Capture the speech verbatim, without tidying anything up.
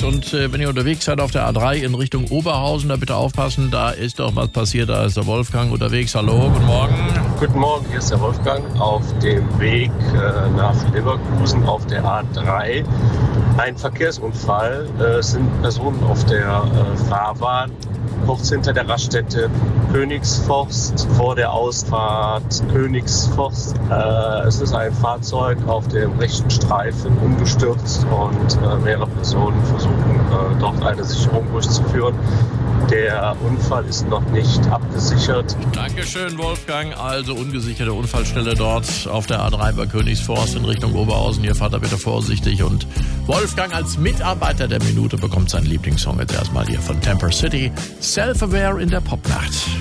Nacht. Und äh, wenn ihr unterwegs seid auf der A drei in Richtung Oberhausen, da bitte aufpassen, da ist doch was passiert. Da ist der Wolfgang unterwegs. Hallo, guten Morgen. Guten Morgen, hier ist der Wolfgang auf dem Weg äh, nach Leverkusen auf der A drei. Ein Verkehrsunfall. Äh, es sind Personen auf der äh, Fahrbahn. Kurz hinter der Raststätte Königsforst, vor der Ausfahrt Königsforst. Äh, es ist ein Fahrzeug auf dem rechten Streifen umgestürzt und äh, mehrere Personen versuchen äh, dort eine Sicherung durchzuführen. Der Unfall ist noch nicht abgesichert. Dankeschön, Wolfgang. Also ungesicherte Unfallstelle dort auf der A drei bei Königsforst in Richtung Oberhausen. Ihr fahrt da bitte vorsichtig. Und Wolfgang als Mitarbeiter der Minute bekommt seinen Lieblingssong jetzt erstmal hier von Temper City. Self-Aware in der Popnacht.